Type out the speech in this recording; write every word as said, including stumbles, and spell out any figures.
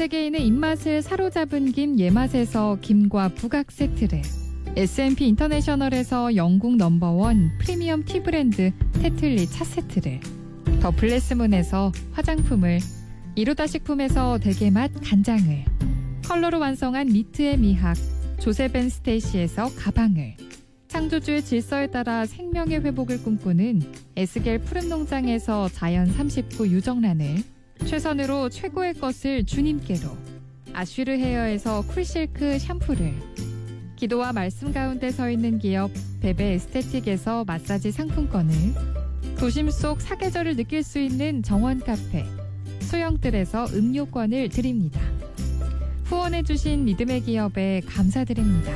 전 세계인의 입맛을 사로잡은 김 예맛에서 김과 부각 세트를, 에스앤피 인터내셔널에서 영국 넘버원 프리미엄 티 브랜드 테틀리 차 세트를, 더 블레스문에서 화장품을, 이루다 식품에서 대게맛 간장을, 컬러로 완성한 니트의 미학 조세벤 스테이시에서 가방을, 창조주의 질서에 따라 생명의 회복을 꿈꾸는 에스겔 푸른농장에서 자연 삼십구 유정란을, 최선으로 최고의 것을 주님께로 아쉬르 헤어에서 쿨실크 샴푸를, 기도와 말씀 가운데 서 있는 기업 베베 에스테틱에서 마사지 상품권을, 도심 속 사계절을 느낄 수 있는 정원 카페 소영뜰에서 음료권을 드립니다. 후원해주신 믿음의 기업에 감사드립니다.